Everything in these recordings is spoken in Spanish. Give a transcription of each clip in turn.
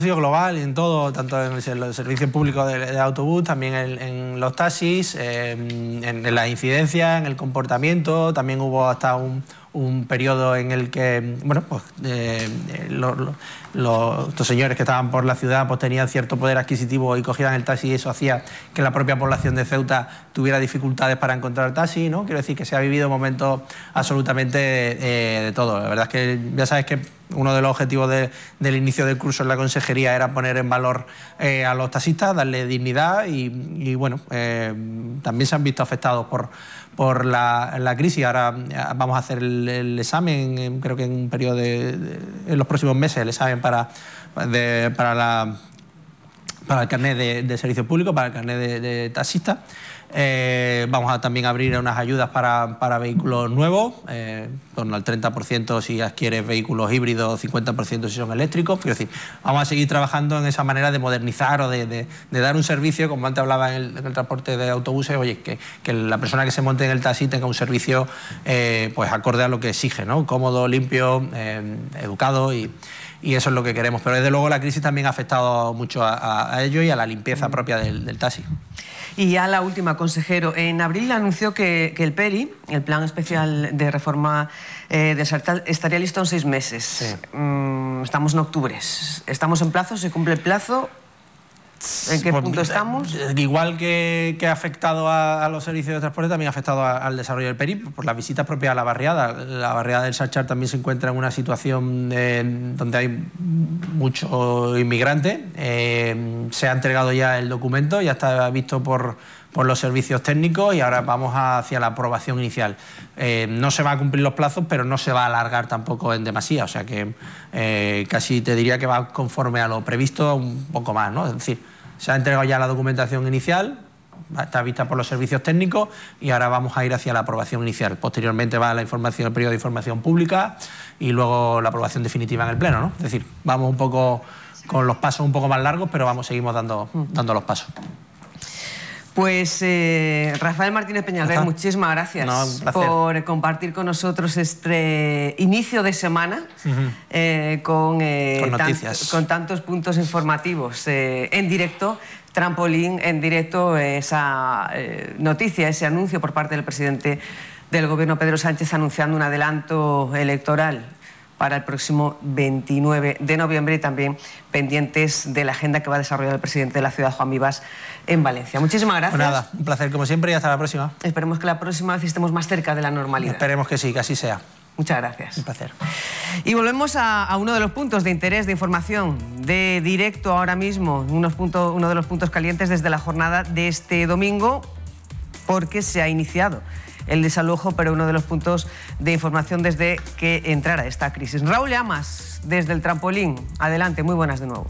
global en todo, tanto en el servicio público de autobús, también en los taxis, en las incidencias, en el comportamiento. También hubo hasta un periodo en el que, bueno, pues estos señores que estaban por la ciudad pues tenían cierto poder adquisitivo y cogían el taxi, y eso hacía que la propia población de Ceuta tuviera dificultades para encontrar taxi, ¿no? Quiero decir que se ha vivido momentos absolutamente de todo. La verdad es que ya sabes que uno de los objetivos del inicio del curso en la consejería era poner en valor a los taxistas, darle dignidad y bueno, también se han visto afectados por la crisis. Ahora vamos a hacer el examen, creo que en un periodo en los próximos meses, el examen para el carnet de servicio público, para el carnet de taxista. Vamos a también abrir unas ayudas para vehículos nuevos, en torno al 30% si adquieres vehículos híbridos, 50% si son eléctricos. Quiero decir, vamos a seguir trabajando en esa manera de modernizar o de dar un servicio, como antes hablaba en el transporte de autobuses, oye, que la persona que se monte en el taxi tenga un servicio pues acorde a lo que exige, ¿no? Cómodo, limpio, educado y eso es lo que queremos. Pero desde luego la crisis también ha afectado mucho a ello y a la limpieza propia del taxi. Y ya la última, consejero. En abril anunció que el PERI, el Plan Especial de Reforma de Sartal, estaría listo en 6 meses. Sí. Estamos en octubre. ¿Estamos en plazo? ¿Se cumple el plazo? ¿En qué punto estamos? Igual que ha afectado a los servicios de transporte, también ha afectado al desarrollo del PERI por las visitas propias a la barriada. La barriada del Sarchar también se encuentra en una situación donde hay muchos inmigrantes. Se ha entregado ya el documento, ya está visto por los servicios técnicos y ahora vamos hacia la aprobación inicial. No se va a cumplir los plazos, pero no se va a alargar tampoco en demasía, o sea que casi te diría que va conforme a lo previsto, un poco más, ¿no? Es decir, se ha entregado ya la documentación inicial, está vista por los servicios técnicos y ahora vamos a ir hacia la aprobación inicial. Posteriormente va el periodo de información pública y luego la aprobación definitiva en el Pleno, ¿no? Es decir, vamos un poco con los pasos un poco más largos, pero seguimos dando los pasos. Pues Rafael Martínez Peñalver, muchísimas gracias por compartir con nosotros este inicio de semana con noticias, con tantos puntos informativos en directo. Trampolín en directo, esa noticia, ese anuncio por parte del presidente del Gobierno, Pedro Sánchez, anunciando un adelanto electoral para el próximo 29 de noviembre y también pendientes de la agenda que va a desarrollar el presidente de la ciudad, Juan Vivas, en Valencia. Muchísimas gracias. Pues nada, un placer como siempre y hasta la próxima. Esperemos que la próxima vez estemos más cerca de la normalidad. Esperemos que sí, que así sea. Muchas gracias. Un placer. Y volvemos a uno de los puntos de interés, de información, de directo ahora mismo, uno de los puntos calientes desde la jornada de este domingo, porque se ha iniciado el desalojo, pero uno de los puntos de información desde que entrara esta crisis. Raúl Llamas, desde el Trampolín. Adelante, muy buenas de nuevo.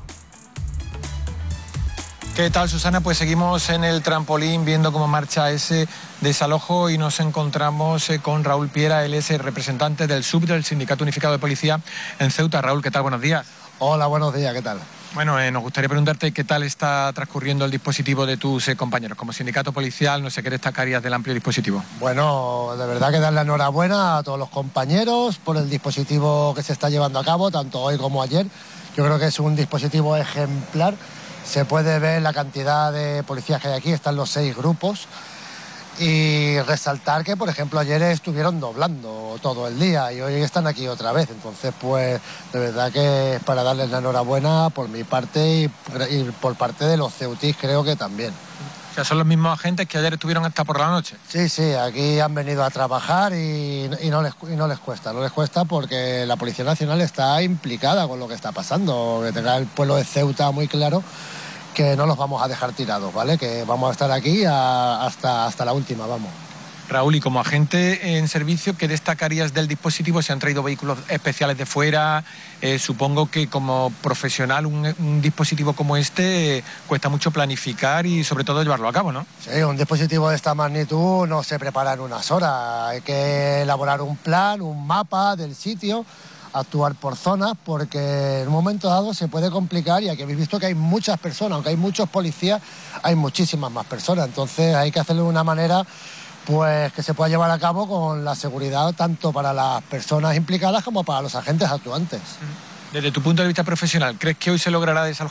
¿Qué tal, Susana? Pues seguimos en el Trampolín viendo cómo marcha ese desalojo y nos encontramos con Raúl Piera, él es el representante del SUB, del Sindicato Unificado de Policía en Ceuta. Raúl, ¿qué tal? Buenos días. Hola, buenos días, ¿qué tal? Bueno, nos gustaría preguntarte qué tal está transcurriendo el dispositivo de tus compañeros. Como sindicato policial, no sé qué destacarías del amplio dispositivo. Bueno, de verdad que darle enhorabuena a todos los compañeros por el dispositivo que se está llevando a cabo, tanto hoy como ayer. Yo creo que es un dispositivo ejemplar. Se puede ver la cantidad de policías que hay aquí, están los 6 grupos. Y resaltar que, por ejemplo, ayer estuvieron doblando todo el día y hoy están aquí otra vez. Entonces, pues, de verdad que es para darles la enhorabuena por mi parte y por parte de los ceutís, creo que también. O sea, son los mismos agentes que ayer estuvieron hasta por la noche. Sí, aquí han venido a trabajar y no les cuesta porque la Policía Nacional está implicada con lo que está pasando. Que tenga el pueblo de Ceuta muy claro que no los vamos a dejar tirados, ¿vale? Que vamos a estar aquí hasta la última, vamos. Raúl, y como agente en servicio, ¿qué destacarías del dispositivo? ¿Se han traído vehículos especiales de fuera? Supongo que como profesional un dispositivo como este cuesta mucho planificar y sobre todo llevarlo a cabo, ¿no? Sí, un dispositivo de esta magnitud no se prepara en unas horas. Hay que elaborar un plan, un mapa del sitio, actuar por zonas, porque en un momento dado se puede complicar y aquí habéis visto que hay muchas personas, aunque hay muchos policías, hay muchísimas más personas. Entonces hay que hacerlo de una manera pues que se pueda llevar a cabo con la seguridad tanto para las personas implicadas como para los agentes actuantes. Desde tu punto de vista profesional, ¿crees que hoy se logrará desalojar